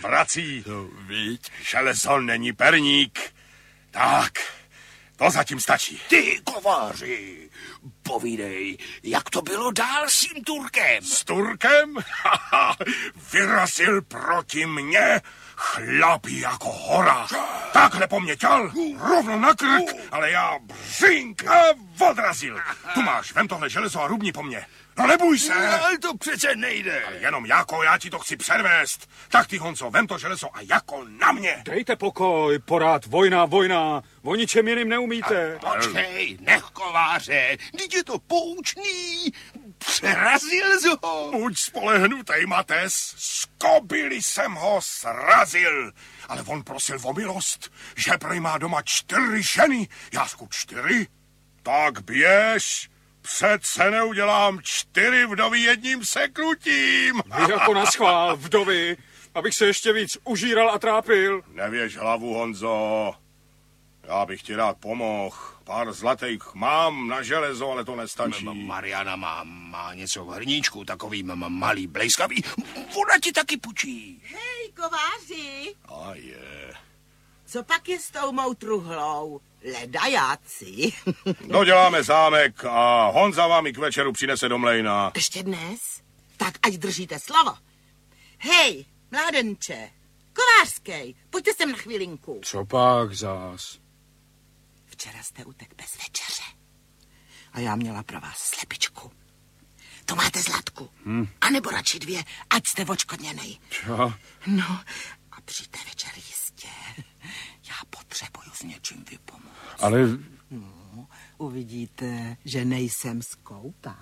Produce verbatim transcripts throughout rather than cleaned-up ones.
vrací. No, víc. Železo není perník. Tak, to zatím stačí. Ty, kováři, povídej, jak to bylo dál s tím Turkem? S Turkem? Haha, vyrazil proti mně chlapí jako hora. Takhle po mně těl, rovno na krk, ale já břink a odrazil. Tu máš, vem tohle železo a rubni po mně. No nebůj se. No, ale to přece nejde. Ale jenom jako, já ti to chci předvést. Tak ty, Honzo, vem to železo a jako na mě. Dejte pokoj, porád, vojna, vojna. O ničem jiným neumíte. A počkej, nech kováře, teď je to poučný. Přerazil jsi ho. Buď spolehnutej, Mates. Z kobily jsem ho srazil. Ale on prosil o milost, že prej má doma čtyři ženy. Jásku, čtyři? Tak běž. Přece neudělám čtyři vdovy jedním seknutím. Vy jako naschvál, vdovy, abych se ještě víc užíral a trápil. Nevěž hlavu, Honzo. Já bych ti rád pomohl. Pár zlatých mám na železo, ale to nestačí. Mariana má, má něco v hrníčku, takový malý blejskavý. Ona ti taky půjčí. Hej, kováři. A je. Co pak je s tou mou truhlou? Ledajáci. Doděláme zámek a Honza vám i k večeru přinese do mlejna. Ještě dnes? Tak ať držíte slovo. Hej, mládenče, Kovářskej, pojďte sem na chvilinku. Co pak zás? Včera jste utek bez večeře. A já měla pro vás slepičku. To máte zlatku. Hmm. A nebo radši dvě, ať jste odškodněnej. Čo? No, a při té večer jistě. Já potřebuju s něčím vypomoct. Ale... No, uvidíte, že nejsem skoupá.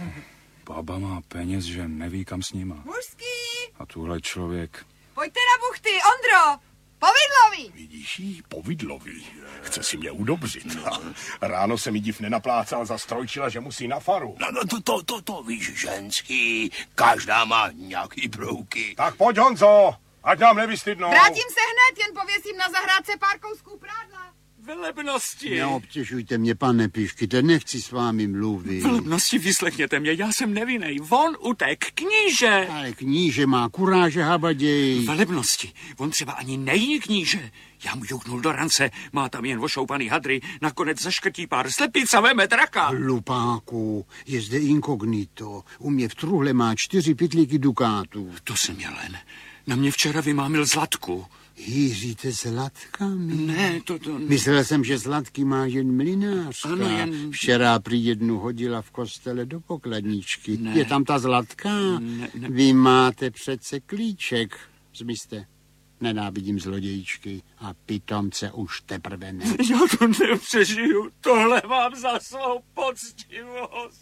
Baba má peněz, že neví, kam s nima. Mužský! A tuhle člověk... Pojďte na buchty, Ondro! Povidlovi! Vidíš jí? Povidlovi. Chce si mě udobřit. Ráno se mi div nenaplácal za strojčila, že musí na faru. No, no to, to, to, to víš, ženský. Každá má nějaký brouky. Tak pojď, Honzo, ať nám nevystydnou. Vrátím se hned, jen pověsím na zahrádce pár kousků prádla. Velebnosti. Neobtěžujte mě, pane Piškyte, nechci s vámi mluvit. Velebnosti, vyslechněte mě, já jsem nevinnej. Von utek, kníže. Ale kníže má kuráže, habaděj. Velebnosti, on třeba ani nejí kníže. Já mu jouknul do rance, má tam jen ošoupaný hadry, nakonec zaškrtí pár slepic a veme draka. Hlupáku, je zde inkognito. U mě v truhle má čtyři pytlíky dukátů. To jsem měl jen. Na mě včera vymámil Zlatku. Hýříte zlatkami? Ne, to to... Myslel jsem, že zlatky má jen mlynářka. Ano, jen... Včera prý jednu hodila v kostele do pokladničky. Ne. Je tam ta zlatka? Ne, ne. Vy máte přece klíček. Zmizte. Nenávidím zlodějčky a pitomce už teprve ne. Já to nepřežiju. Tohle mám za svou poctivost.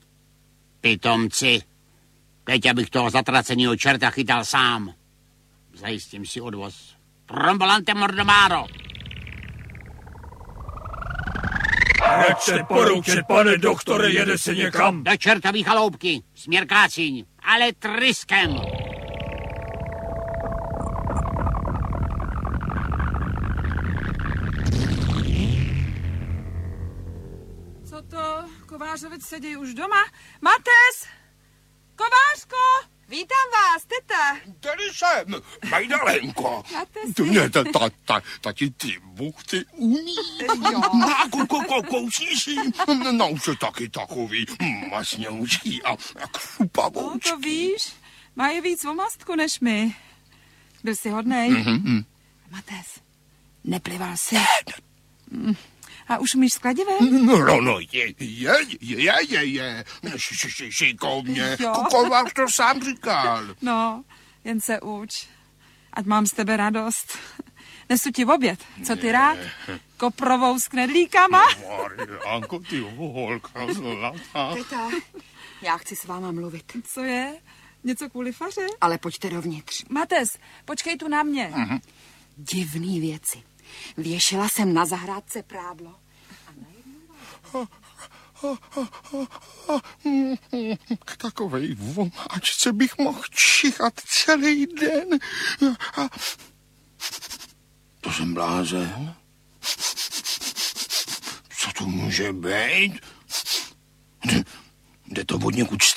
Pitomci. Teď abych toho zatraceného čerta chytal sám. Zajistím si odvoz. Trombolante mordomaro. Nechce poroučet, pane doktore, jede se někam. Do čertový chaloupky. Směr Kácíň. Ale tryskem. Co to? Kovářovic sedí už doma? Mates! Kovářko! Vítám vás, teta. Tady jsem, Majdalenko. Máte Tu si? ne, ta, ta, ta, tati ty buchty umí. Jo. No, kou, kou, kou, kousni si. No, už je taky takový masňoučký a, a No, křupavoučký. to víš, mají víc omastku než my. Byl jsi hodnej. Mm-hmm. Mates, neplival jsi. Mm. A už umíš skladivé? No, no, no, je, je, je, je, je. Ši, ši, ši, šikovně. Jo. Kovář to sám říkal. No, jen se uč. Ať mám z tebe radost. Nesu ti oběd. Co ty rád? Koprovou s knedlíkama? Mariánko, ty holka zlatá. Teta, já chci s váma mluvit. Co je? Něco kvůli faře? Ale pojďte dovnitř. Mates, počkej tu na mě. Mhm. Divný věci. Věšela jsem na zahrádce prádlo. Takovej vomáčce bych mohl čichat celý den. A... To jsem blázen. Co to může být? Jde to od někud z